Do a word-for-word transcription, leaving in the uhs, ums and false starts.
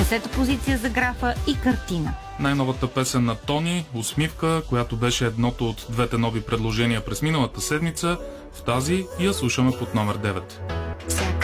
десета позиция за графа и картина. Най-новата песен на Тони, Усмивка, която беше едното от двете нови предложения през миналата седмица, в тази я слушаме под номер девет.